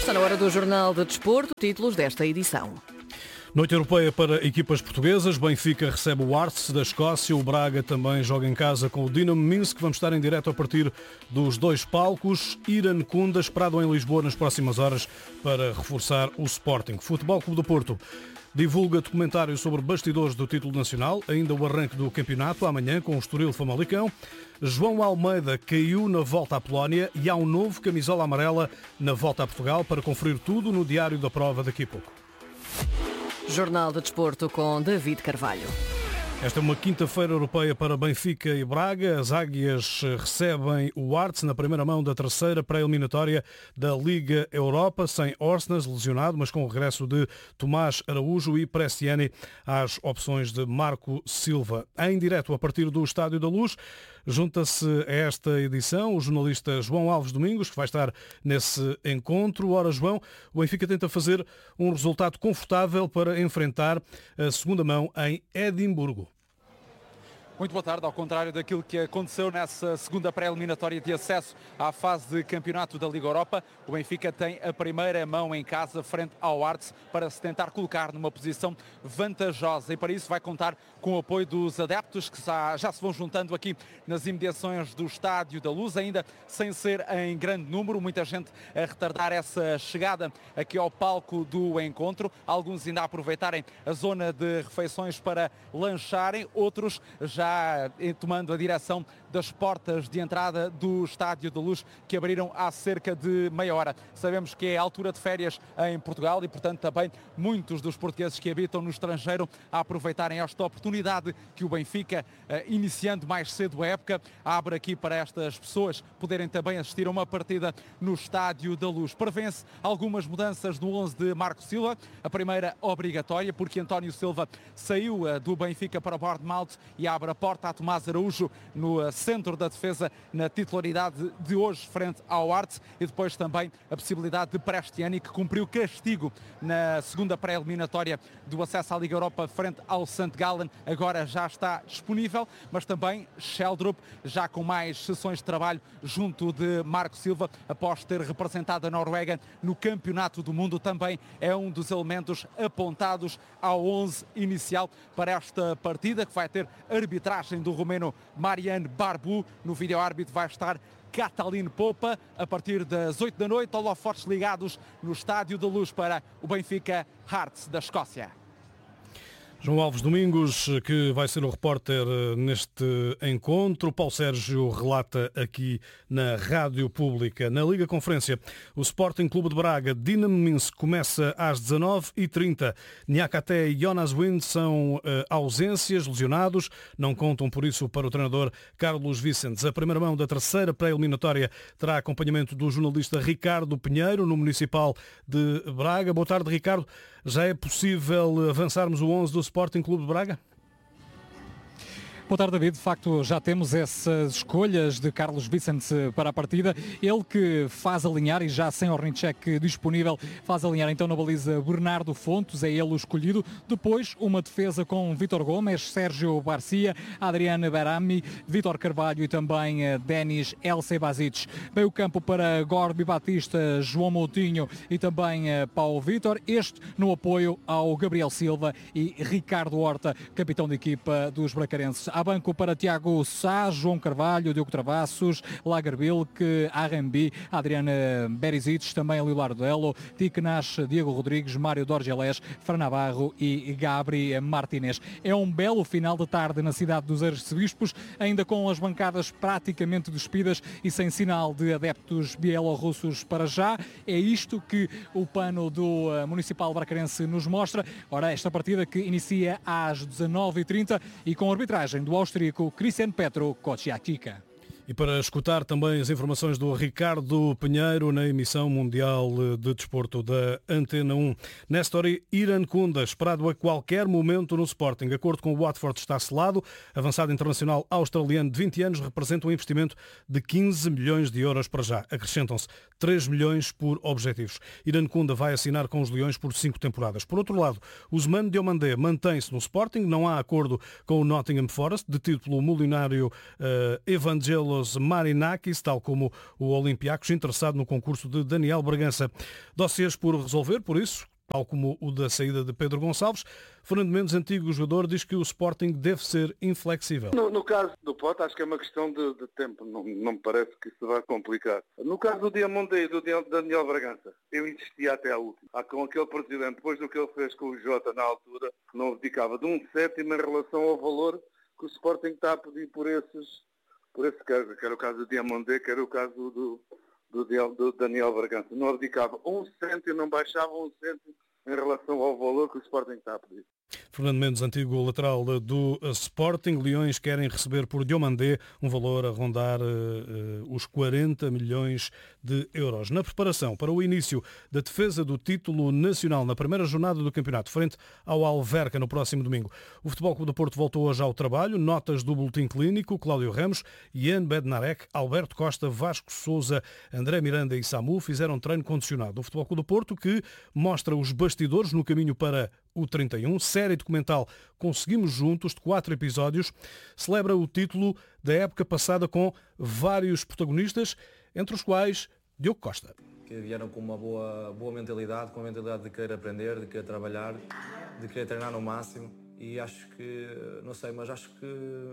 Está na hora do Jornal de Desporto, títulos desta edição. Noite europeia para equipas portuguesas. Benfica recebe o Arts da Escócia. O Braga também joga em casa com o Dinamo Minsk. Vamos estar em direto a partir dos dois palcos. Irã Kunda, esperado em Lisboa nas próximas horas para reforçar o Sporting. Futebol Clube do Porto divulga documentário sobre bastidores do título nacional. Ainda o arranque do campeonato amanhã com o Estoril Famalicão. João Almeida caiu na volta à Polónia e há um novo camisola amarela na volta a Portugal. Para conferir tudo no diário da prova daqui a pouco. Jornal de Desporto com David Carvalho. Esta é uma quinta-feira europeia para Benfica e Braga. As águias recebem o Arts na primeira mão da terceira pré-eliminatória da Liga Europa, sem Orsnes lesionado, mas com o regresso de Tomás Araújo e Prestiani às opções de Marco Silva. Em direto a partir do Estádio da Luz, junta-se a esta edição o jornalista João Alves Domingos, que vai estar nesse encontro. Ora, João, o Benfica tenta fazer um resultado confortável para enfrentar a segunda mão em Edimburgo. Muito boa tarde. Ao contrário daquilo que aconteceu nessa segunda pré-eliminatória de acesso à fase de campeonato da Liga Europa, o Benfica tem a primeira mão em casa frente ao Arts para se tentar colocar numa posição vantajosa e para isso vai contar com o apoio dos adeptos que já se vão juntando aqui nas imediações do Estádio da Luz, ainda sem ser em grande número, muita gente a retardar essa chegada aqui ao palco do encontro, alguns ainda a aproveitarem a zona de refeições para lancharem, outros já tomando a direção das portas de entrada do Estádio da Luz, que abriram há cerca de meia hora. Sabemos que é a altura de férias em Portugal e, portanto, também muitos dos portugueses que habitam no estrangeiro a aproveitarem esta oportunidade que o Benfica, iniciando mais cedo a época, abre aqui para estas pessoas poderem também assistir a uma partida no Estádio da Luz. Prevê-se algumas mudanças no 11 de Marco Silva, a primeira obrigatória, porque António Silva saiu do Benfica para o Bournemouth e abre a porta a Tomás Araújo no centro da defesa na titularidade de hoje frente ao Arts e depois também a possibilidade de Prestiani, que cumpriu castigo na segunda pré-eliminatória do acesso à Liga Europa frente ao St. Gallen, agora já está disponível, mas também Sheldrup já com mais sessões de trabalho junto de Marco Silva após ter representado a Noruega no Campeonato do Mundo, também é um dos elementos apontados ao 11 inicial para esta partida, que vai ter arbitragem do romeno Marian Barbu. No vídeo-árbitro vai estar Catalin Popa. A partir das 8 da noite, holofotes ligados no Estádio da Luz para o Benfica Hearts da Escócia. João Alves Domingos, que vai ser o repórter neste encontro. Paulo Sérgio relata aqui na Rádio Pública. Na Liga Conferência, o Sporting Clube de Braga, Dinamo Minsk, começa às 19h30. Niakate e Jonas Wind são ausências, lesionados. Não contam, por isso, para o treinador Carlos Vicentes. A primeira mão da terceira pré-eliminatória terá acompanhamento do jornalista Ricardo Pinheiro, no Municipal de Braga. Boa tarde, Ricardo. Já é possível avançarmos o 11 do Sporting Clube de Braga? Boa tarde, David. De facto, já temos essas escolhas de Carlos Vicente para a partida. Ele que faz alinhar, e já sem Ornicek disponível, faz alinhar então na baliza Bernardo Fontes, é ele o escolhido. Depois, uma defesa com Vítor Gomes, Sérgio Garcia, Adriano Berami, Vítor Carvalho e também Denis Elsebasic. Meio campo para Gorbi Batista, João Moutinho e também Paulo Vítor. Este no apoio ao Gabriel Silva e Ricardo Horta, capitão de equipa dos bracarenses. Há banco para Tiago Sá, João Carvalho, Diogo Travassos, Lagerbilk, Arrembi, Adriana Berisic, também Leonardo Delo, Tique Nash, Diego Rodrigues, Mário Dorgelés, Fran Navarro e Gabri Martínez. É um belo final de tarde na cidade dos Arcebispos, ainda com as bancadas praticamente despidas e sem sinal de adeptos bielorrussos para já. É isto que o pano do Municipal Bracarense nos mostra. Ora, esta partida que inicia às 19h30 e com arbitragem do austríaco Cristian Petro Kociacica. E para escutar também as informações do Ricardo Pinheiro na emissão mundial de desporto da Antena 1. Néstor Irã Kunda, esperado a qualquer momento no Sporting. De acordo com o Watford, está selado. Avançado internacional australiano de 20 anos representa um investimento de 15 milhões de euros para já. Acrescentam-se 3 milhões por objetivos. Irã Kunda vai assinar com os Leões por 5 temporadas. Por outro lado, Ousmane Diomandé mantém-se no Sporting. Não há acordo com o Nottingham Forest. De título, o milionário Evangelos Stefanos Marinakis, tal como o Olympiacos, interessado no concurso de Daniel Bragança. Dossiês por resolver, por isso, tal como o da saída de Pedro Gonçalves. Fernando Mendes, antigo jogador, diz que o Sporting deve ser inflexível. No caso do Pote, acho que é uma questão de tempo. Não me parece que isso vai complicar. No caso do Diamandé e do Daniel Bragança, eu insistia até à última. Com aquele presidente, depois do que ele fez com o Jota na altura, não abdicava de 1/7 em relação ao valor que o Sporting está a pedir por esse caso. Quer o caso do Diamandé, quer o caso do Daniel Bragança. Não abdicava 1/7 e não baixava 1/7 em relação ao valor que o Sporting está a pedir. Fernando Mendes, antigo lateral do Sporting. Leões querem receber por Diomandé um valor a rondar os 40 milhões de euros. Na preparação para o início da defesa do título nacional na primeira jornada do campeonato, frente ao Alverca no próximo domingo, o Futebol Clube do Porto voltou hoje ao trabalho. Notas do boletim clínico: Cláudio Ramos, Ian Bednarek, Alberto Costa, Vasco Sousa, André Miranda e Samu fizeram treino condicionado. O Futebol Clube do Porto, que mostra os bastidores no caminho para o 31, série documental Conseguimos Juntos, de 4 episódios, celebra o título da época passada com vários protagonistas, entre os quais Diogo Costa. Que vieram com uma boa mentalidade, com a mentalidade de querer aprender, de querer trabalhar, de querer treinar no máximo. E acho que, não sei, mas acho que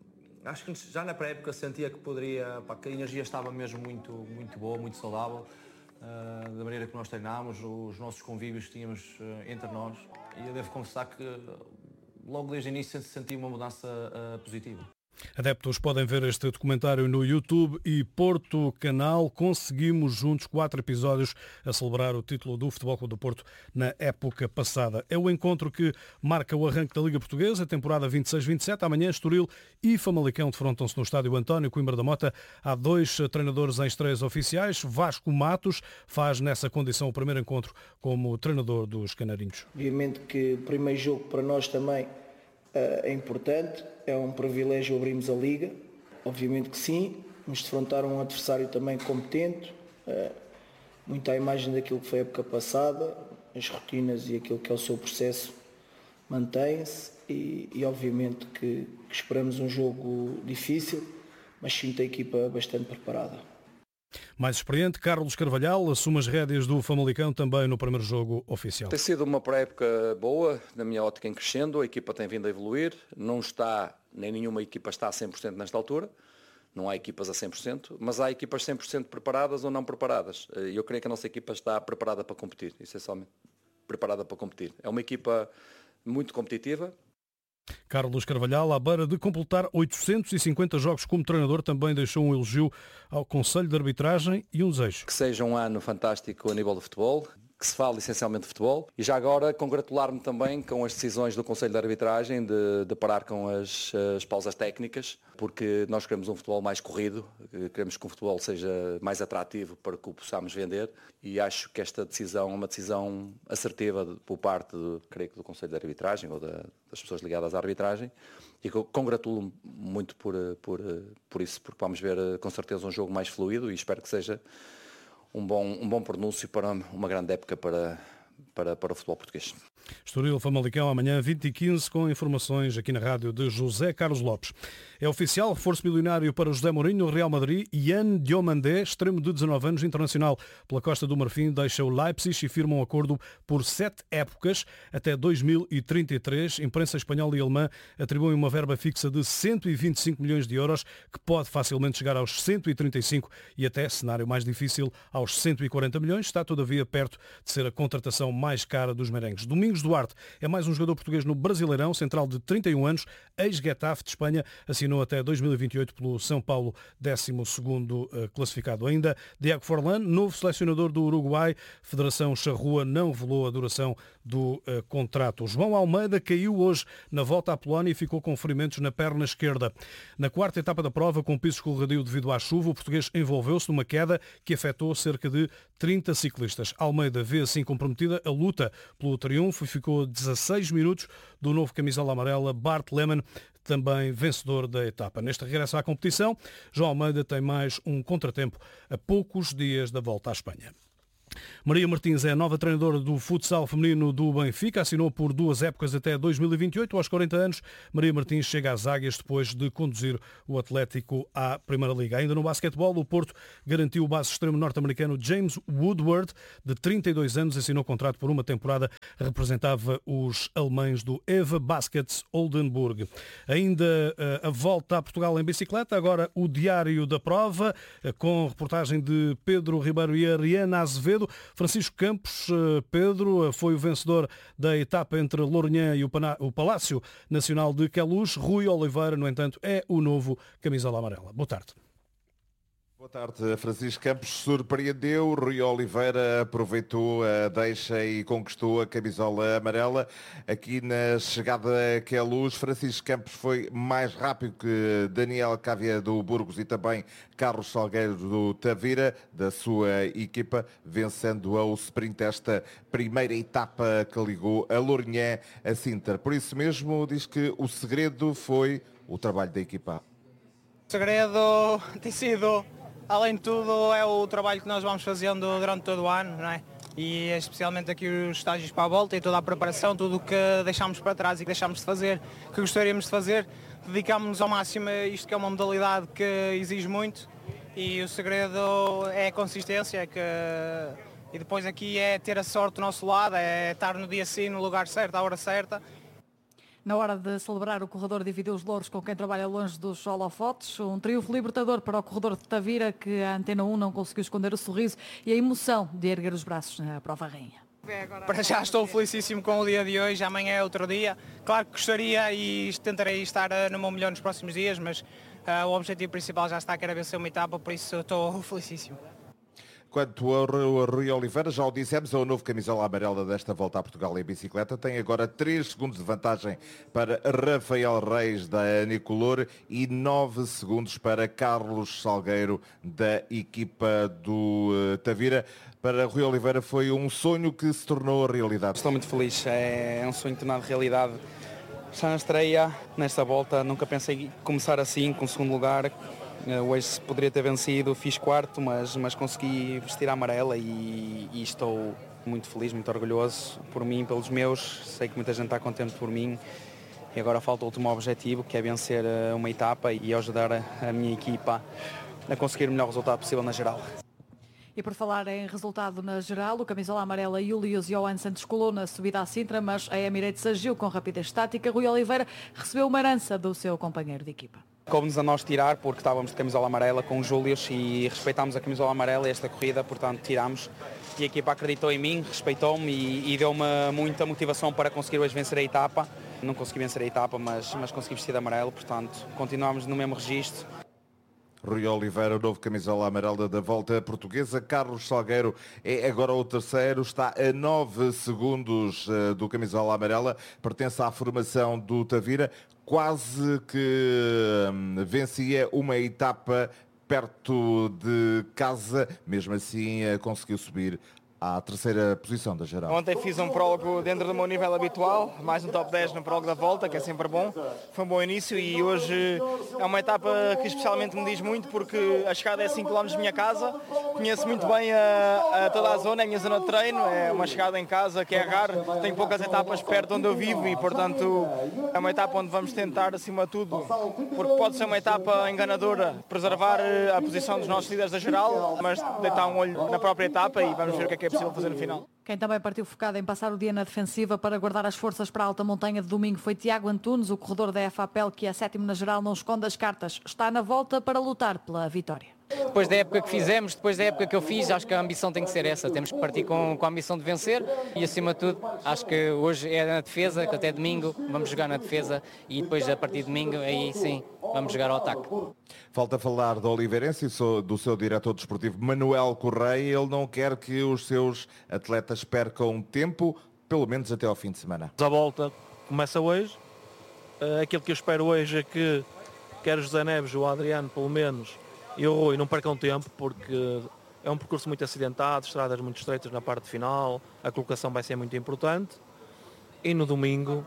já na pré-época sentia que que a energia estava mesmo muito boa, muito saudável. Da maneira que nós treinámos, os nossos convívios que tínhamos entre nós. E eu devo confessar que logo desde o início senti uma mudança positiva. Adeptos podem ver este documentário no YouTube e Porto Canal. Conseguimos Juntos, 4 episódios a celebrar o título do Futebol Clube do Porto na época passada. É o encontro que marca o arranque da Liga Portuguesa, temporada 26-27. Amanhã Estoril e Famalicão defrontam-se no estádio António Coimbra da Mota. Há 2 treinadores em estreias oficiais. Vasco Matos faz nessa condição o primeiro encontro como treinador dos Canarinhos. Obviamente que o primeiro jogo para nós também é importante, é um privilégio abrirmos a Liga, obviamente que sim, nos defrontar um adversário também competente, muito à imagem daquilo que foi a época passada, as rotinas e aquilo que é o seu processo mantém-se e obviamente que esperamos um jogo difícil, mas sinto a equipa bastante preparada. Mais experiente, Carlos Carvalhal assume as rédeas do Famalicão também no primeiro jogo oficial. Tem sido uma pré-época boa, na minha ótica em crescendo, a equipa tem vindo a evoluir, nem nenhuma equipa está a 100% nesta altura, não há equipas a 100%, mas há equipas 100% preparadas ou não preparadas. Eu creio que a nossa equipa está preparada para competir, essencialmente preparada para competir. É uma equipa muito competitiva. Carlos Carvalhal, à beira de completar 850 jogos como treinador, também deixou um elogio ao Conselho de Arbitragem e um desejo. Que seja um ano fantástico a nível de futebol, que se fale essencialmente de futebol. E já agora congratular-me também com as decisões do Conselho de Arbitragem de parar com as pausas técnicas, porque nós queremos um futebol mais corrido, queremos que o futebol seja mais atrativo para que o possamos vender, e acho que esta decisão é uma decisão assertiva por parte, creio que do Conselho de Arbitragem ou das pessoas ligadas à arbitragem, e que eu congratulo-me muito por isso, porque vamos ver com certeza um jogo mais fluido e espero que seja um bom pronúncio para uma grande época para o futebol português. Estoril Famalicão amanhã 20h15 com informações aqui na rádio de José Carlos Lopes. É oficial, reforço milionário para José Mourinho, Real Madrid. Ian Diomandé, extremo de 19 anos, internacional pela Costa do Marfim, deixa o Leipzig e firma um acordo por 7 épocas até 2033. A imprensa espanhola e alemã atribuem uma verba fixa de 125 milhões de euros, que pode facilmente chegar aos 135 e até, cenário mais difícil, aos 140 milhões. Está todavia perto de ser a contratação mais cara dos merengues. Domingos Duarte é mais um jogador português no Brasileirão, central de 31 anos, ex-Getafe de Espanha, assinou até 2028 pelo São Paulo, 12º classificado. Ainda Diego Forlán, novo selecionador do Uruguai, Federação Charrua não revelou a duração do contrato. João Almeida caiu hoje na volta à Polónia e ficou com ferimentos na perna esquerda. Na quarta etapa da prova, com piso escorregadio devido à chuva, o português envolveu-se numa queda que afetou cerca de 30 ciclistas. Almeida vê assim comprometida a luta pelo triunfo e ficou 16 minutos do novo camisola amarela Bart Lehmann, também vencedor da etapa. Neste regresso à competição, João Almeida tem mais um contratempo a poucos dias da volta à Espanha. Maria Martins é a nova treinadora do futsal feminino do Benfica, assinou por 2 épocas até 2028. Aos 40 anos, Maria Martins chega às águias depois de conduzir o Atlético à Primeira Liga. Ainda no basquetebol, o Porto garantiu o base extremo norte-americano James Woodward, de 32 anos, assinou contrato por uma temporada, representava os alemães do EVA Baskets Oldenburg. Ainda a volta a Portugal em bicicleta, agora o diário da prova, com reportagem de Pedro Ribeiro e Ariana Azevedo. Francisco Campos, Pedro, foi o vencedor da etapa entre Lourinhã e o Palácio Nacional de Queluz. Rui Oliveira, no entanto, é o novo camisola amarela. Boa tarde. Boa tarde, Francisco Campos surpreendeu, Rui Oliveira aproveitou a deixa e conquistou a camisola amarela. Aqui na chegada a Queluz, Francisco Campos foi mais rápido que Daniel Cávia do Burgos e também Carlos Salgueiro do Tavira, da sua equipa, vencendo ao sprint esta primeira etapa que ligou a Lourinhã a Sintra. Por isso mesmo, diz que o segredo foi o trabalho da equipa. O segredo tem sido, além de tudo, é o trabalho que nós vamos fazendo durante todo o ano, não é? E especialmente aqui os estágios para a volta e toda a preparação, tudo o que deixámos para trás e que deixámos de fazer, que gostaríamos de fazer, dedicámos-nos ao máximo a isto, que é uma modalidade que exige muito, e o segredo é a consistência, e depois aqui é ter a sorte do nosso lado, é estar no dia sim, no lugar certo, à hora certa. Na hora de celebrar, o corredor dividiu os louros com quem trabalha longe dos holofotes. Um triunfo libertador para o corredor de Tavira, que a Antena 1 não conseguiu esconder o sorriso e a emoção de erguer os braços na prova rainha. Para já estou felicíssimo com o dia de hoje, amanhã é outro dia. Claro que gostaria e tentarei estar no meu melhor nos próximos dias, mas o objetivo principal já está, que era vencer uma etapa, por isso estou felicíssimo. Quanto ao Rui Oliveira, já o dissemos, é o novo camisola amarela desta volta a Portugal em bicicleta. Tem agora 3 segundos de vantagem para Rafael Reis, da Anicolor, e 9 segundos para Carlos Salgueiro, da equipa do Tavira. Para Rui Oliveira foi um sonho que se tornou realidade. Estou muito feliz, é um sonho tornado realidade. Já na estreia, nesta volta, nunca pensei começar assim, com o segundo lugar. Hoje poderia ter vencido, fiz quarto, mas consegui vestir a amarela e estou muito feliz, muito orgulhoso por mim, pelos meus. Sei que muita gente está contente por mim e agora falta o último objetivo, que é vencer uma etapa e ajudar a minha equipa a conseguir o melhor resultado possível na geral. E por falar em resultado na geral, o camisola amarela Julius Johansson descolou na subida à Sintra, mas a Emirates agiu com rapidez tática. Rui Oliveira recebeu uma herança do seu companheiro de equipa. Coube-nos a nós tirar, porque estávamos de camisola amarela com o Július e respeitámos a camisola amarela esta corrida, portanto tirámos. E a equipa acreditou em mim, respeitou-me e deu-me muita motivação para conseguir hoje vencer a etapa. Não consegui vencer a etapa, mas consegui vestir de amarelo, portanto continuamos no mesmo registro. Rui Oliveira, o novo camisola amarela da volta portuguesa. Carlos Salgueiro é agora o terceiro, está a 9 segundos do camisola amarela, pertence à formação do Tavira, quase que vencia uma etapa perto de casa, mesmo assim conseguiu subir à terceira posição da geral. Ontem fiz um prólogo dentro do meu nível habitual, mais um top 10 no prólogo da volta, que é sempre bom. Foi um bom início e hoje é uma etapa que especialmente me diz muito, porque a chegada é 5 km de minha casa, conheço muito bem toda a zona, é a minha zona de treino, é uma chegada em casa que é raro, tenho poucas etapas perto onde eu vivo e, portanto, é uma etapa onde vamos tentar, acima de tudo, porque pode ser uma etapa enganadora, preservar a posição dos nossos líderes da geral, mas deitar um olho na própria etapa e vamos ver o que é possível fazer no final. Quem também partiu focado em passar o dia na defensiva para guardar as forças para a alta montanha de domingo foi Tiago Antunes, o corredor da FAPEL, que é 7º na geral, não esconde as cartas. Está na volta para lutar pela vitória. Depois da época que fizemos, depois da época que eu fiz, acho que a ambição tem que ser essa. Temos que partir com a ambição de vencer e, acima de tudo, acho que hoje é na defesa, que até domingo vamos jogar na defesa e depois, a partir de domingo, aí sim, vamos jogar ao ataque. Falta falar do Oliveirense e do seu diretor desportivo Manuel Correia. Ele não quer que os seus atletas percam tempo, pelo menos até ao fim de semana. A volta começa hoje. Aquilo que eu espero hoje é que quer o José Neves, o Adriano, pelo menos, e o Rui não percam tempo, porque é um percurso muito acidentado, estradas muito estreitas na parte final, a colocação vai ser muito importante. E no domingo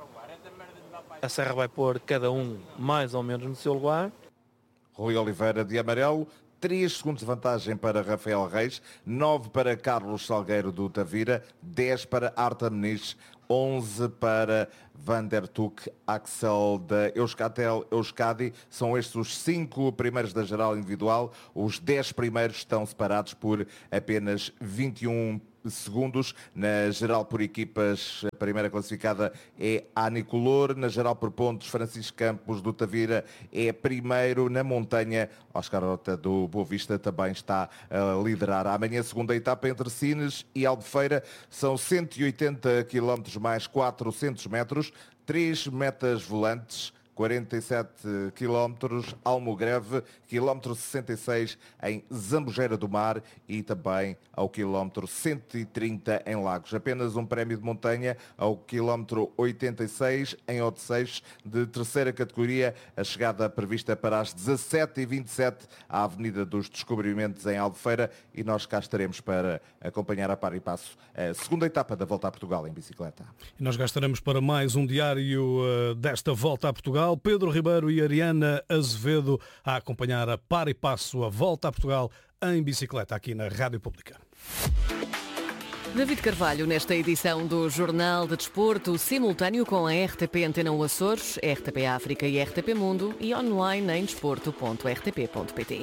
a Serra vai pôr cada um mais ou menos no seu lugar. Rui Oliveira de amarelo, 3 segundos de vantagem para Rafael Reis, 9 para Carlos Salgueiro do Tavira, 10 para Arta Muniz, 11 para Van der Tuck Axel da Euskaltel Euskadi. São estes os 5 primeiros da geral individual. Os 10 primeiros estão separados por apenas 21 segundos. Na geral por equipas, a primeira classificada é a Nicolor. Na geral por pontos, Francisco Campos do Tavira é primeiro. Na montanha, Oscar Horta do Boa Vista também está a liderar. Amanhã, segunda etapa entre Sines e Albufeira. São 180 km mais 400 metros, 3 metas volantes, 47 km, Almogreve, km 66 em Zambujeira do Mar e também ao km 130 em Lagos. Apenas um prémio de montanha ao km 86 em Odeceiros, de terceira categoria, a chegada prevista para as 17h27 à Avenida dos Descobrimentos em Albufeira, e nós cá estaremos para acompanhar a par e passo a segunda etapa da Volta a Portugal em bicicleta. E nós gastaremos para mais um diário desta Volta a Portugal. Pedro Ribeiro e Ariana Azevedo a acompanhar a par e passo a Volta a Portugal em bicicleta aqui na Rádio Pública. David Carvalho, nesta edição do Jornal de Desporto, simultâneo com a RTP Antena 1 Açores, RTP África e RTP Mundo, e online em desporto.rtp.pt.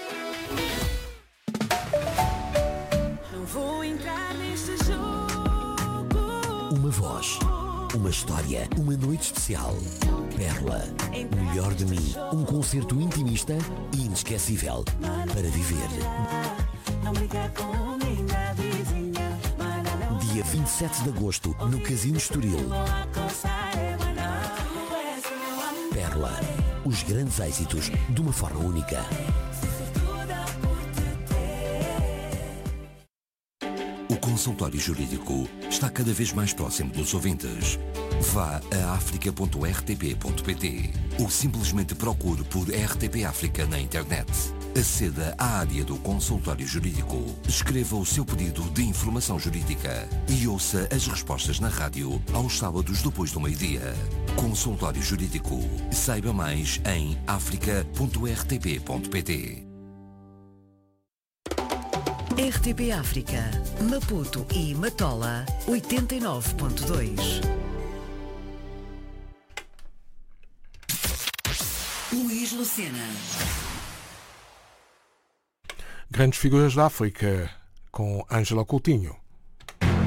Uma voz, uma história, uma noite especial. Pérola, o melhor de mim. Um concerto intimista e inesquecível para viver. Dia 27 de agosto, no Casino Estoril. Pérola, os grandes êxitos de uma forma única. O consultório jurídico está cada vez mais próximo dos ouvintes. Vá a africa.rtp.pt ou simplesmente procure por RTP África na internet. Aceda à área do consultório jurídico, escreva o seu pedido de informação jurídica e ouça as respostas na rádio aos sábados depois do meio-dia. Consultório Jurídico. Saiba mais em africa.rtp.pt. RTP África, Maputo e Matola, 89.2. Luís Lucena. Grandes figuras da África, com Ângela Coutinho.